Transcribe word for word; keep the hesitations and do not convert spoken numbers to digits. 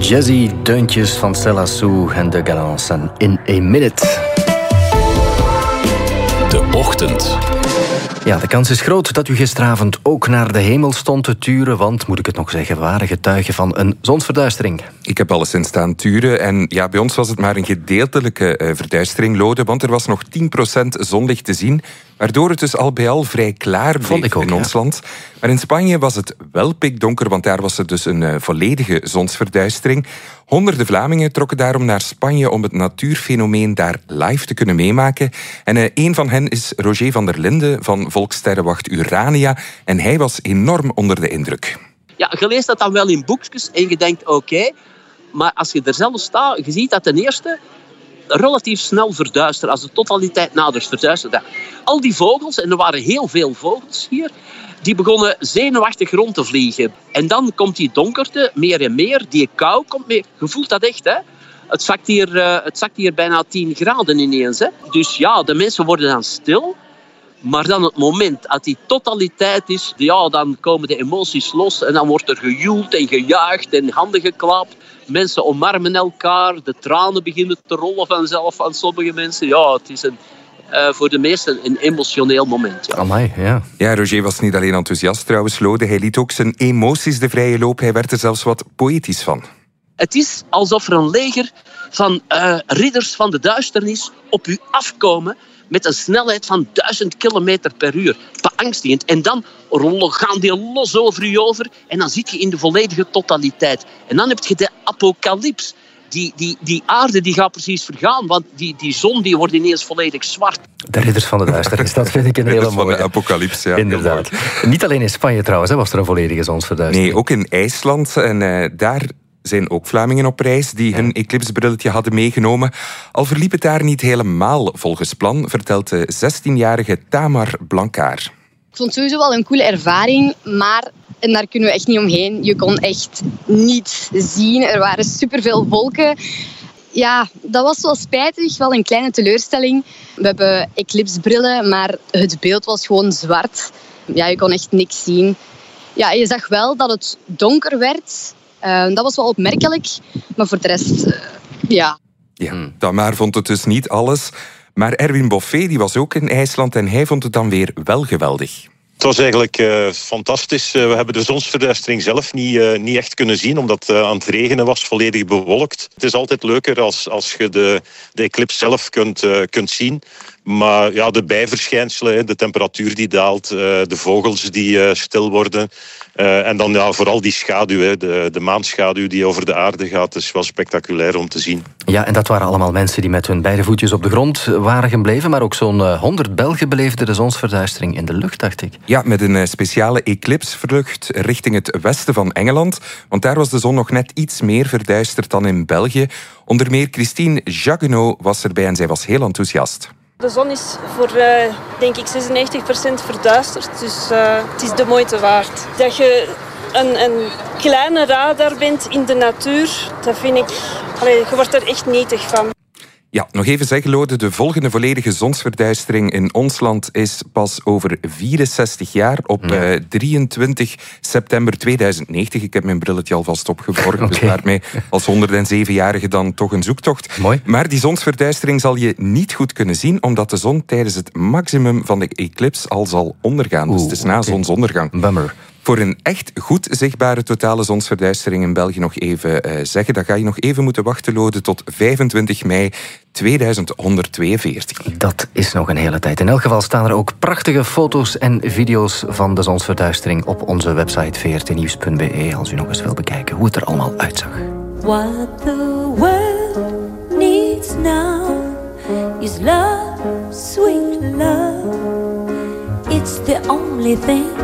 Jazzy deuntjes van Cella Sue en de Galants en In a Minute. De ochtend. Ja, de kans is groot dat u gisteravond ook naar de hemel stond te turen, want, moet ik het nog zeggen, we waren getuigen van een zonsverduistering. Ik heb alleszins staan turen en ja, bij ons was het maar een gedeeltelijke uh, verduistering, Lode, want er was nog tien procent zonlicht te zien, waardoor het dus al bij al vrij klaar bleef in ons land. Maar in Spanje was het wel pikdonker, want daar was er dus een uh, volledige zonsverduistering. Honderden Vlamingen trokken daarom naar Spanje om het natuurfenomeen daar live te kunnen meemaken. En uh, een van hen is Roger van der Linden van Volkssterrenwacht Urania. En hij was enorm onder de indruk. Ja, je leest dat dan wel in boekjes en je denkt oké. Okay, maar als je er zelf staat, je ziet dat ten eerste relatief snel verduisteren. Als de totaliteit nadert, verduistert dat. Al die vogels, en er waren heel veel vogels hier, die begonnen zenuwachtig rond te vliegen. En dan komt die donkerte meer en meer, die kou komt meer. Je voelt dat echt, hè. Het zakt hier, uh, het zakt hier bijna tien graden ineens, hè. Dus ja, de mensen worden dan stil. Maar dan het moment dat die totaliteit is, ja, dan komen de emoties los en dan wordt er gejoeld en gejuicht en handen geklapt. Mensen omarmen elkaar, de tranen beginnen te rollen vanzelf van sommige mensen. Ja, het is een, uh, voor de meesten een emotioneel moment. Ja. Amai, ja. Ja, Roger was niet alleen enthousiast trouwens, Lode. Hij liet ook zijn emoties de vrije loop. Hij werd er zelfs wat poëtisch van. Het is alsof er een leger van uh, ridders van de duisternis op u afkomen met een snelheid van duizend kilometer per uur. Beangstigend. En dan rollen, gaan die los over u over en dan zit je in de volledige totaliteit. En dan heb je de apocalyps. Die, die, die aarde die gaat precies vergaan, want die, die zon die wordt ineens volledig zwart. De ridders van de duisternis, dat vind ik een hele mooie. Van de apocalyps, ja. Inderdaad. Niet alleen in Spanje trouwens, hè, was er een volledige zonsverduistering. Nee, ook in IJsland. En uh, daar zijn ook Vlamingen op reis die hun eclipsbrilletje hadden meegenomen. Al verliep het daar niet helemaal volgens plan, vertelt de zestienjarige Tamar Blankaar. Ik vond het sowieso wel een coole ervaring, maar en daar kunnen we echt niet omheen. Je kon echt niet zien. Er waren superveel wolken. Ja, dat was wel spijtig, wel een kleine teleurstelling. We hebben eclipsbrillen, maar het beeld was gewoon zwart. Ja, je kon echt niks zien. Ja, je zag wel dat het donker werd. Uh, dat was wel opmerkelijk, maar voor de rest, uh, ja. Ja, Tamar vond het dus niet alles. Maar Erwin Boffé die was ook in IJsland en hij vond het dan weer wel geweldig. Het was eigenlijk uh, fantastisch. Uh, we hebben de zonsverduistering zelf niet, uh, niet echt kunnen zien, omdat het uh, aan het regenen was, volledig bewolkt. Het is altijd leuker als, als je de, de eclipse zelf kunt, uh, kunt zien. Maar ja, de bijverschijnselen, de temperatuur die daalt, uh, de vogels die uh, stil worden. Uh, en dan ja, vooral die schaduw, hè, de, de maanschaduw die over de aarde gaat, is wel spectaculair om te zien. Ja, en dat waren allemaal mensen die met hun beide voetjes op de grond waren gebleven. Maar ook zo'n honderd Belgen beleefden de zonsverduistering in de lucht, dacht ik. Ja, met een speciale eclipsvlucht richting het westen van Engeland. Want daar was de zon nog net iets meer verduisterd dan in België. Onder meer Christine Jaguenot was erbij en zij was heel enthousiast. De zon is voor, uh, denk ik, zesennegentig procent verduisterd. Dus uh, het is de moeite waard. Dat je een, een kleine radar bent in de natuur, dat vind ik... Allee, je wordt er echt nietig van. Ja, nog even zeggen, Lode, de volgende volledige zonsverduistering in ons land is pas over vierenzestig jaar, op ja. uh, drieëntwintig september tweeduizend negentig. Ik heb mijn brilletje alvast opgeborgen, okay. bespaart mij als honderdzevenjarige dan toch een zoektocht. Mooi. Maar die zonsverduistering zal je niet goed kunnen zien, omdat de zon tijdens het maximum van de eclips al zal ondergaan. Oeh, dus het is na okay. zonsondergang. Bummer. Voor een echt goed zichtbare totale zonsverduistering in België nog even uh, zeggen, dan ga je nog even moeten wachten, Lode, tot vijfentwintig mei tweeduizendhonderdtweeënveertig. Dat is nog een hele tijd. In elk geval staan er ook prachtige foto's en video's van de zonsverduistering op onze website v r t nieuws punt b e als u nog eens wil bekijken hoe het er allemaal uitzag. What the world needs now is love, sweet love. It's the only thing